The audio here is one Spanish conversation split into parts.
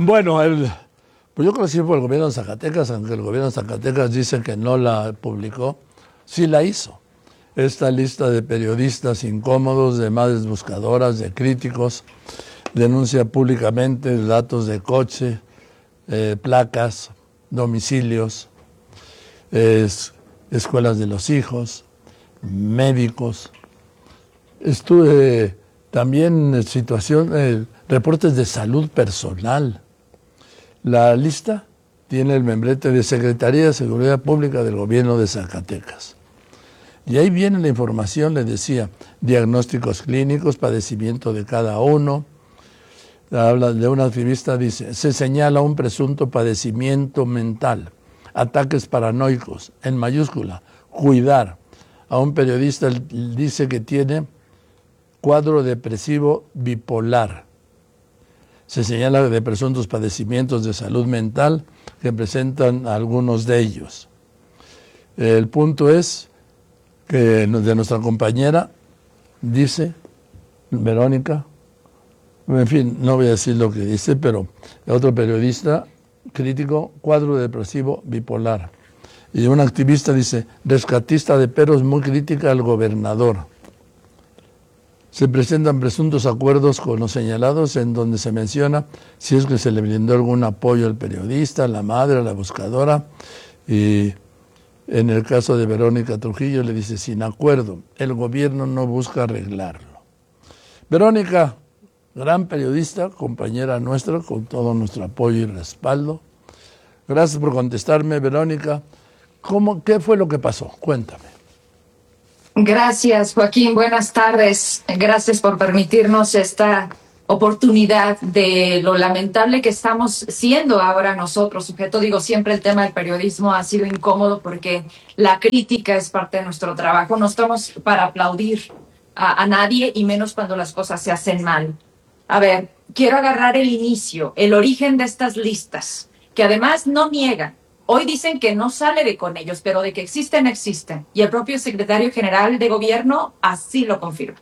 Bueno, pues yo creo que sí fue el gobierno de Zacatecas, aunque el gobierno de Zacatecas dice que no la publicó, sí la hizo. Esta lista de periodistas incómodos, de madres buscadoras, de críticos, denuncia públicamente datos de coche, placas, domicilios, escuelas de los hijos, médicos. Estuve también en reportes de salud personal. La lista tiene el membrete de Secretaría de Seguridad Pública del Gobierno de Zacatecas. Y ahí viene la información, le decía, diagnósticos clínicos, padecimiento de cada uno. Habla de un activista, dice, se señala un presunto padecimiento mental, ataques paranoicos, en mayúscula, cuidar. A un periodista dice que tiene cuadro depresivo bipolar. Se señala de presuntos padecimientos de salud mental que presentan algunos de ellos. El punto es que de nuestra compañera dice, Verónica, en fin, no voy a decir lo que dice, pero otro periodista crítico, cuadro depresivo bipolar. Y un activista dice, rescatista de perros muy crítica al gobernador. Se presentan presuntos acuerdos con los señalados en donde se menciona si es que se le brindó algún apoyo al periodista, a la madre, a la buscadora. Y en el caso de Verónica Trujillo le dice, sin acuerdo, el gobierno no busca arreglarlo. Verónica, gran periodista, compañera nuestra, con todo nuestro apoyo y respaldo. Gracias por contestarme, Verónica. ¿Qué fue lo que pasó? Cuéntame. Gracias, Joaquín. Buenas tardes. Gracias por permitirnos esta oportunidad de lo lamentable que estamos siendo ahora nosotros. Sujeto, digo, siempre el tema del periodismo ha sido incómodo porque la crítica es parte de nuestro trabajo. No estamos para aplaudir a nadie y menos cuando las cosas se hacen mal. A ver, quiero agarrar el inicio, el origen de estas listas, que además no niegan. Hoy dicen que no sale de con ellos, pero de que existen, existen. Y el propio secretario general de gobierno así lo confirma.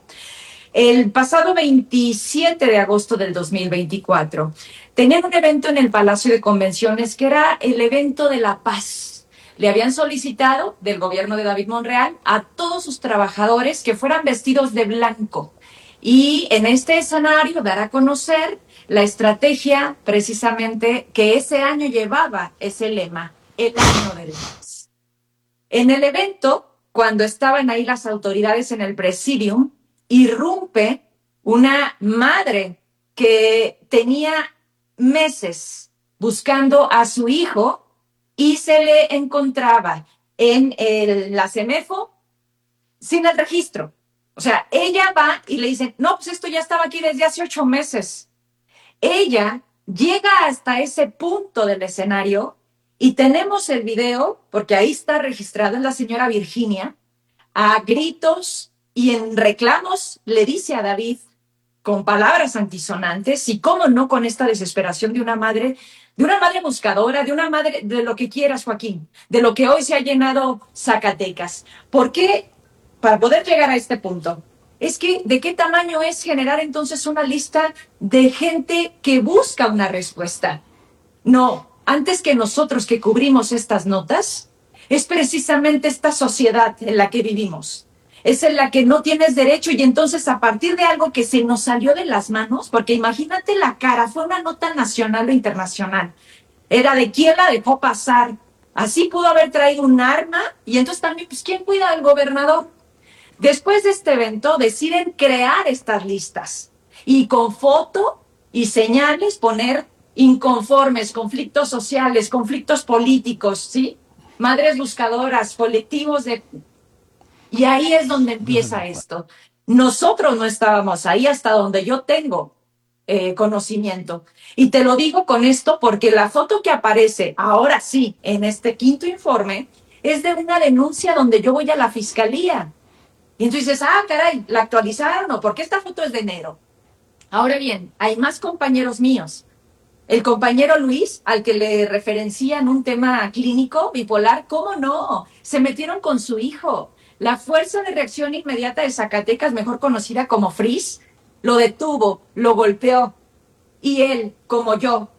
El pasado 27 de agosto del 2024, tenían un evento en el Palacio de Convenciones que era el evento de la paz. Le habían solicitado del gobierno de David Monreal a todos sus trabajadores que fueran vestidos de blanco. Y en este escenario dar a conocer la estrategia precisamente que ese año llevaba ese lema, el año de la paz. En el evento, cuando estaban ahí las autoridades en el presidium, irrumpe una madre que tenía meses buscando a su hijo y se le encontraba en la CEMEFO sin el registro. O sea, ella va y le dice, no, pues esto ya estaba aquí desde hace 8 meses. Ella llega hasta ese punto del escenario y tenemos el video, porque ahí está registrado, es la señora Virginia, a gritos y en reclamos le dice a David, con palabras antisonantes, y cómo no con esta desesperación de una madre buscadora, de una madre de lo que quieras, Joaquín, de lo que hoy se ha llenado Zacatecas. ¿Por qué? Para poder llegar a este punto, es que ¿de qué tamaño es generar entonces una lista de gente que busca una respuesta? No, antes que nosotros que cubrimos estas notas, es precisamente esta sociedad en la que vivimos. Es en la que no tienes derecho y entonces a partir de algo que se nos salió de las manos, porque imagínate la cara, fue una nota nacional o internacional, era de quién la dejó pasar. Así pudo haber traído un arma y entonces también, pues, ¿quién cuida al gobernador? Después de este evento deciden crear estas listas y con foto y señales poner inconformes, conflictos sociales, conflictos políticos, ¿sí? Madres buscadoras, colectivos de... Y ahí es donde empieza esto. Nosotros no estábamos ahí hasta donde yo tengo conocimiento. Y te lo digo con esto porque la foto que aparece ahora sí en este quinto informe es de una denuncia donde yo voy a la fiscalía. Y entonces dices, caray, ¿la actualizaron o por qué esta foto es de enero? Ahora bien, hay más compañeros míos. El compañero Luis, al que le referencian un tema clínico bipolar, ¿cómo no? Se metieron con su hijo. La Fuerza de Reacción Inmediata de Zacatecas, mejor conocida como FRIS, lo detuvo, lo golpeó. Y él, como yo,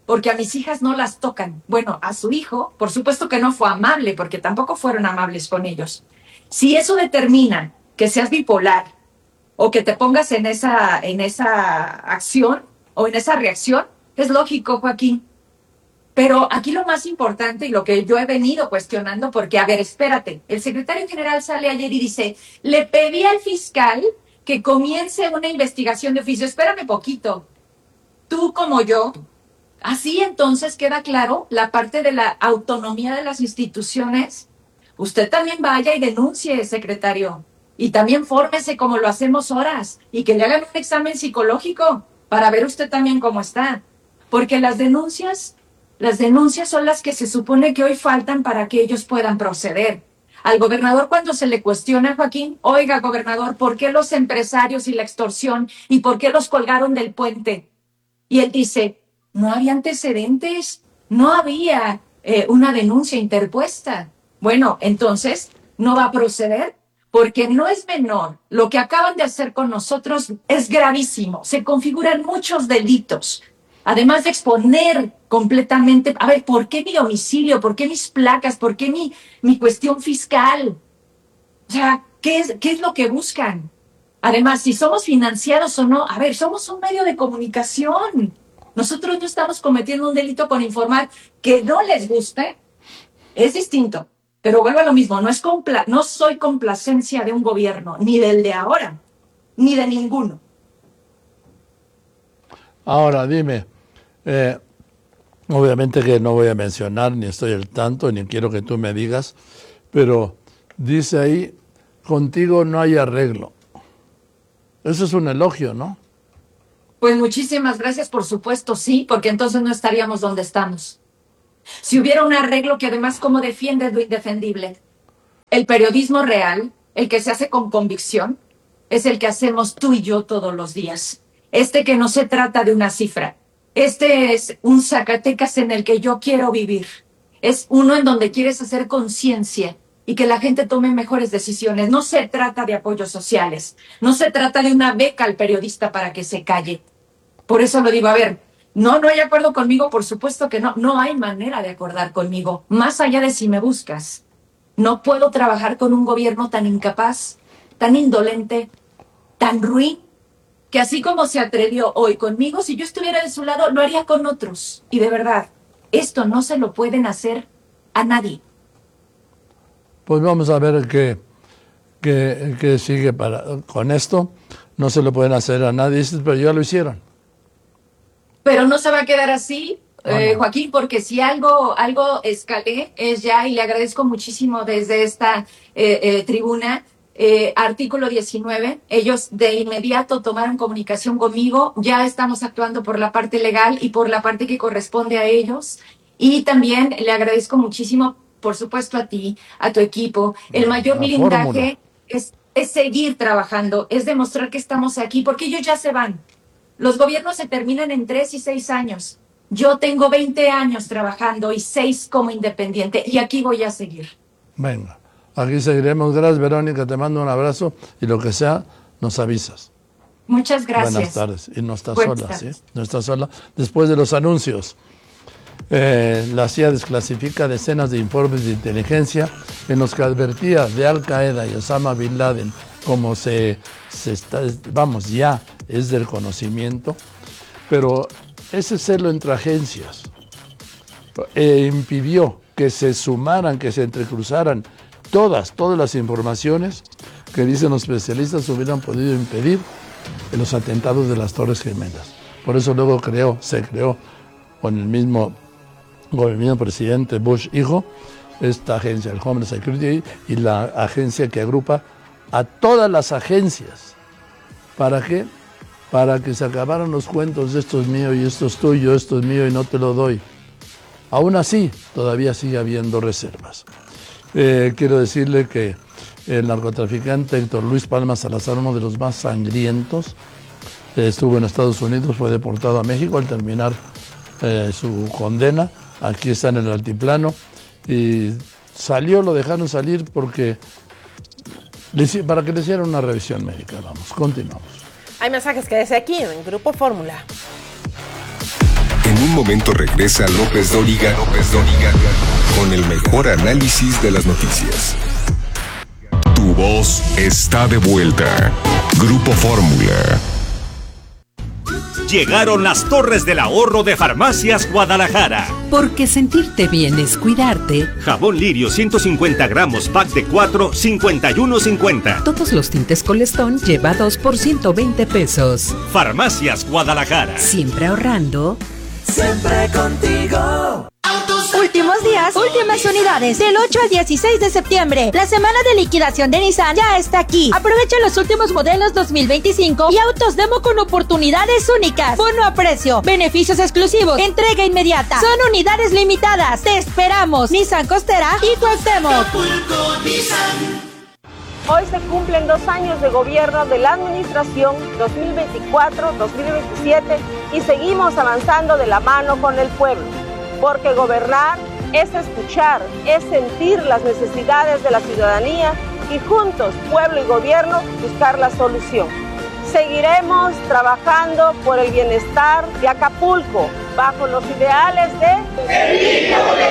porque a mis hijas no las tocan. Bueno, a su hijo, por supuesto que no fue amable, porque tampoco fueron amables con ellos. Si eso determina que seas bipolar o que te pongas en esa acción o en esa reacción, es lógico, Joaquín. Pero aquí lo más importante y lo que yo he venido cuestionando, porque, a ver, espérate, el secretario general sale ayer y dice, le pedí al fiscal que comience una investigación de oficio. Espérame poquito. Tú como yo, así entonces queda claro la parte de la autonomía de las instituciones. Usted también vaya y denuncie, secretario. Y también fórmese como lo hacemos horas y que le hagan un examen psicológico para ver usted también cómo está. Porque las denuncias son las que se supone que hoy faltan para que ellos puedan proceder. Al gobernador, cuando se le cuestiona, Joaquín, oiga, gobernador, ¿por qué los empresarios y la extorsión y por qué los colgaron del puente? Y él dice, no había antecedentes, no había una denuncia interpuesta. Bueno, entonces no va a proceder porque no es menor. Lo que acaban de hacer con nosotros es gravísimo. Se configuran muchos delitos. Además de exponer completamente, a ver, ¿por qué mi domicilio? ¿Por qué mis placas? ¿Por qué mi cuestión fiscal? O sea, ¿qué es lo que buscan? Además, si somos financiados o no, a ver, somos un medio de comunicación. Nosotros no estamos cometiendo un delito con informar que no les guste. Es distinto. Pero vuelvo a lo mismo, no soy complacencia de un gobierno, ni del de ahora, ni de ninguno. Ahora, dime, obviamente que no voy a mencionar, ni estoy al tanto, ni quiero que tú me digas, pero dice ahí, contigo no hay arreglo. Eso es un elogio, ¿no? Pues muchísimas gracias, por supuesto, sí, porque entonces no estaríamos donde estamos. Si hubiera un arreglo que además como defiende lo indefendible. El periodismo real, el que se hace con convicción, es el que hacemos tú y yo todos los días. Que no se trata de una cifra. Es un Zacatecas en el que yo quiero vivir. Es uno en donde quieres hacer conciencia y que la gente tome mejores decisiones. No se trata de apoyos sociales. No se trata de una beca al periodista para que se calle. Por eso lo digo, a ver, no hay acuerdo conmigo, por supuesto que no. No hay manera de acordar conmigo, más allá de si me buscas. No puedo trabajar con un gobierno tan incapaz, tan indolente, tan ruin, que así como se atrevió hoy conmigo, si yo estuviera de su lado, lo haría con otros. Y de verdad, esto no se lo pueden hacer a nadie. Pues vamos a ver qué sigue con esto. No se lo pueden hacer a nadie, pero ya lo hicieron. Pero no se va a quedar así, Joaquín, porque si algo escalé es ya, y le agradezco muchísimo desde esta tribuna, artículo 19, ellos de inmediato tomaron comunicación conmigo, ya estamos actuando por la parte legal y por la parte que corresponde a ellos, y también le agradezco muchísimo, por supuesto, a ti, a tu equipo. El mayor blindaje es seguir trabajando, es demostrar que estamos aquí, porque ellos ya se van. Los gobiernos se terminan en 3 y 6 años. Yo tengo 20 años trabajando y 6 como independiente, y aquí voy a seguir. Venga. Aquí seguiremos. Gracias, Verónica. Te mando un abrazo y lo que sea, nos avisas. Muchas gracias. Buenas tardes. Y no estás sola, ¿sí? No estás sola. Después de los anuncios, la CIA desclasifica decenas de informes de inteligencia en los que advertía de Al Qaeda y Osama Bin Laden, como ya es del conocimiento, pero ese celo entre agencias impidió que se sumaran, que se entrecruzaran todas las informaciones que, dicen los especialistas, hubieran podido impedir los atentados de las Torres Gemelas. Por eso luego se creó con el mismo presidente Bush hijo, esta agencia, el Homeland Security, y la agencia que agrupa a todas las agencias. ¿Para qué? Para que se acabaran los cuentos de esto es mío y esto es tuyo, esto es mío y no te lo doy. Aún así, todavía sigue habiendo reservas. Quiero decirle que el narcotraficante Héctor Luis Palma Salazar, uno de los más sangrientos, estuvo en Estados Unidos, fue deportado a México al terminar su condena. Aquí está en el altiplano y lo dejaron salir para que le hicieran una revisión médica. Vamos, continuamos. Hay mensajes que desde aquí en Grupo Fórmula. En un momento regresa López Dóriga con el mejor análisis de las noticias. Tu voz está de vuelta. Grupo Fórmula. Llegaron las Torres del Ahorro de Farmacias Guadalajara. Porque sentirte bien es cuidarte. Jabón Lirio 150 gramos, pack de 4, 51.50. Todos los tintes Colestón lleva 2 por 120 pesos. Farmacias Guadalajara. Siempre ahorrando. Siempre contigo. Últimos días, últimas unidades, del 8 al 16 de septiembre. La semana de liquidación de Nissan ya está aquí. Aprovecha los últimos modelos 2025 y autos demo con oportunidades únicas. Bono a precio, beneficios exclusivos, entrega inmediata. Son unidades limitadas. Te esperamos. Nissan Costera y Cuauhtémoc. Hoy se cumplen 2 años de gobierno de la administración 2024-2027 y seguimos avanzando de la mano con el pueblo. Porque gobernar es escuchar, es sentir las necesidades de la ciudadanía y juntos, pueblo y gobierno, buscar la solución. Seguiremos trabajando por el bienestar de Acapulco, bajo los ideales de...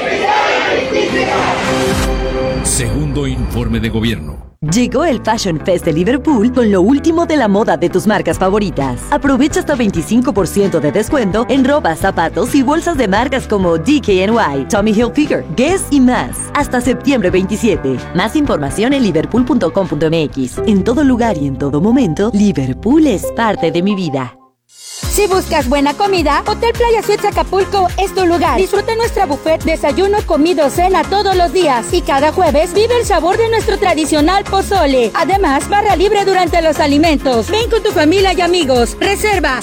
Segundo informe de gobierno. Llegó el Fashion Fest de Liverpool con lo último de la moda de tus marcas favoritas. Aprovecha hasta 25% de descuento en ropa, zapatos y bolsas de marcas como DKNY, Tommy Hilfiger, Guess y más. Hasta septiembre 27. Más información en liverpool.com.mx. En todo lugar y en todo momento, Liverpool es parte de mi vida. Si buscas buena comida, Hotel Playa Suites Acapulco es tu lugar. Disfruta nuestra buffet, desayuno, comida o cena todos los días. Y cada jueves vive el sabor de nuestro tradicional pozole. Además, barra libre durante los alimentos. Ven con tu familia y amigos. Reserva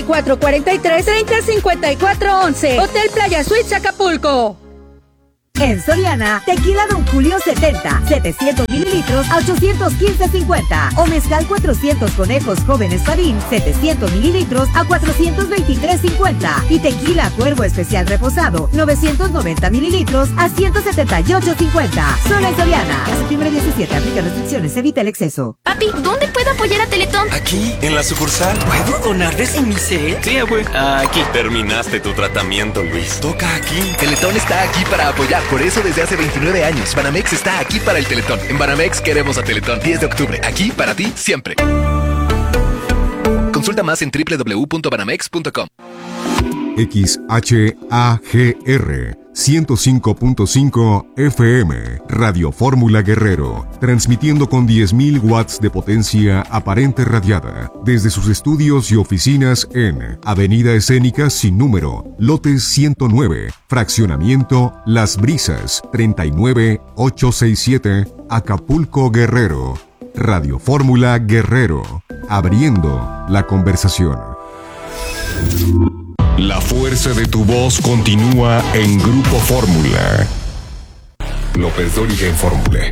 7443-305411. Hotel Playa Suites Acapulco. En Soriana, tequila Don Julio 70, 700 mililitros a 815.50. O mezcal 400 conejos jóvenes Farín, 700 mililitros a 423.50. Y tequila Cuervo Especial Reposado, 990 mililitros a 178.50. Solo en Soriana. A septiembre 17, aplica restricciones, evita el exceso. Papi, ¿dónde puedo apoyar a Teletón? Aquí, en la sucursal. ¿Puedo donarte sin mi cel? Sí, abue. Aquí. Terminaste tu tratamiento, Luis. Toca aquí. Teletón está aquí para apoyar. Por eso desde hace 29 años, Banamex está aquí para el Teletón. En Banamex queremos a Teletón. 10 de octubre. Aquí para ti, siempre. Consulta más en www.banamex.com. XHAGR 105.5 FM, Radio Fórmula Guerrero, transmitiendo con 10.000 watts de potencia aparente radiada, desde sus estudios y oficinas en Avenida Escénica sin número, lote 109, fraccionamiento Las Brisas, 39867, Acapulco, Guerrero. Radio Fórmula Guerrero, abriendo la conversación. La fuerza de tu voz continúa en Grupo Fórmula. López Dóriga en Fórmula.